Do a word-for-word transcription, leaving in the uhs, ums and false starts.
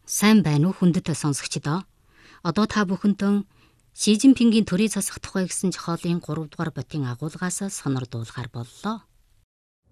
Сайн байна уу хүндэт сонсогчдоо? Одоо та бүхэнтэн Ши Жинпингийн төрийн засах тухай гэсэн зохиолын гурав дугаар батын агуулгаас сонирдуулахар боллоо.